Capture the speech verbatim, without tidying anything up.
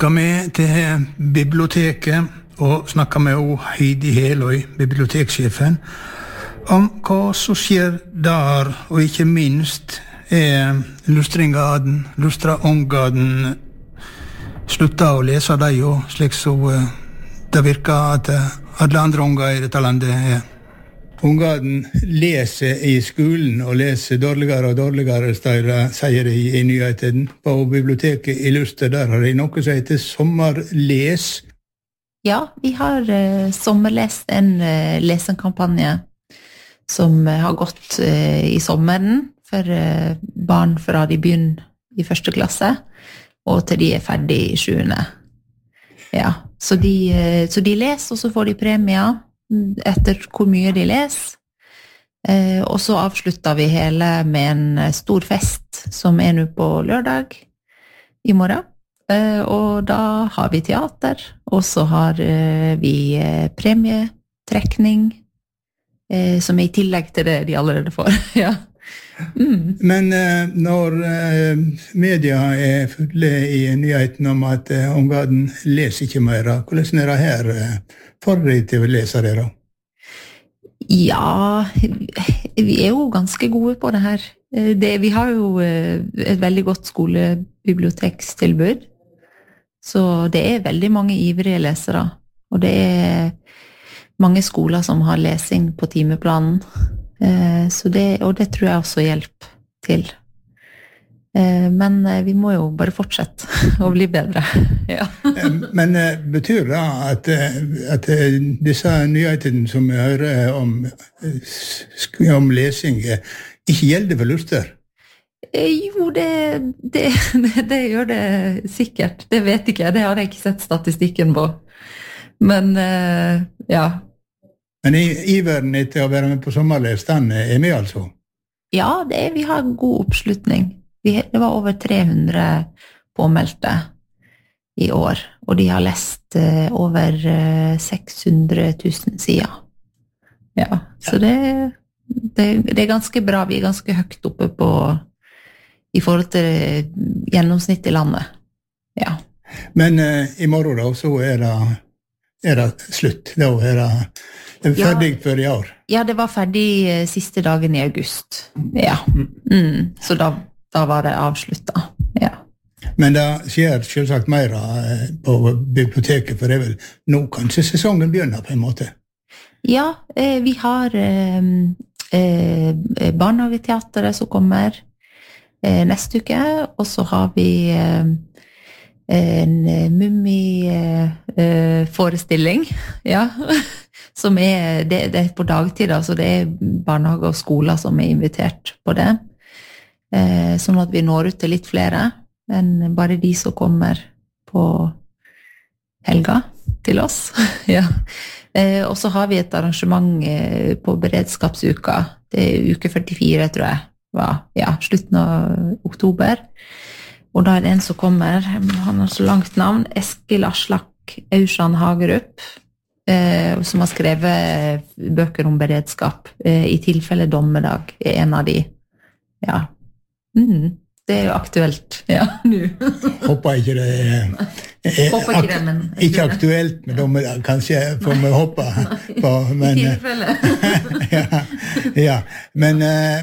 Skal vi til biblioteket og snakke med Heidi Heløy, bibliotekssjefen, om hva som skjer der, og ikke minst er Lustringaden, Lustraångaden slutta å lese deg jo, slik så det virker at alle andre unger i dette landet er. Ungaden leser i skolen og leser dårligere og dårligere steder, sier de i nyheten. På biblioteket i Luster, der har de noe som heter sommerles. Ja, vi har uh, sommerlest en uh, lesenkampanje som uh, har gått uh, i sommeren for uh, barn fra de begynner i første klasse, og til de er ferdig i sjuende. Ja, så de, uh, så de leser, og så får de premier etter hvor mye de leser. Eh, og så avslutter vi hele med en stor fest som er nå på lørdag i morgen. Eh, og da har vi teater, og så har eh, vi eh, premietrekning, eh, som er i tillegg til det de allerede får. Ja. Mm. Men eh, når eh, media er fulle i nyheten om at eh, Ungaden leser ikke mer, hvordan er det her eh, for de til å lese det da? Ja, vi er jo ganske gode på det her. Det, vi har jo et veldig godt skolebibliotekstilbud, så det er veldig mange ivrige lesere, og det er mange skoler som har lesing på timeplanen, så det, og det tror jeg også hjelper til. Men vi må jo bare fortsette å bli bedre. Ja. Men betyr det at, at disse nyhetene som vi hører om, om lesing ikke gjelder for Luster? Jo, det, det, det, det gjør det sikkert. Det vet ikke jeg. Det har jeg ikke sett statistikken på. Men ja. Men iveren etter å være med på sommerles, den er med altså? Ja, det er, vi har god oppslutning. Vi, det var over tre hundre påmeldte i år, og de har lest uh, over uh, seks hundre tusen sider. Ja, så det, det, det er ganske bra. Vi er ganske høyt oppe på, i forhold til gjennomsnitt i landet. Ja. Men uh, i morgen da, så er det, er det slutt. Da er det, det er ferdig ja, for i år. Ja, det var ferdig uh, siste dagen i august. Ja, mm, så da Da var det avsluttet, ja. Men det skjer selvsagt mer på biblioteket, for det er vel nå kanskje sesongen begynner på en måte? Ja, eh, vi har eh, eh, barnehageteateret som kommer eh, neste uke, og så har vi eh, en mummi-forestilling, eh, ja, som er, det, det er på dagtid, altså det er barnehage og skoler som er invitert på det. Eh, sånn at vi når ut til litt flere enn bare de som kommer på helga til oss. Ja. eh, og så har vi et arrangement eh, på beredskapsuka. Det er uke førtifire, tror jeg, var, ja, slutten av oktober. Og da er det en som kommer, han har så langt navn, Eskil Aslak Aushan Hagerup, eh, som har skrevet bøker om beredskap, eh, i tilfelle dommedag, er en av de. Ja. Mm, det er jo aktuelt, ja, nu. Håper ikke det er, er Håper ikke det, men ikke aktuelt, men da kanskje får vi håpe på, men, i tilfelle. ja, ja, men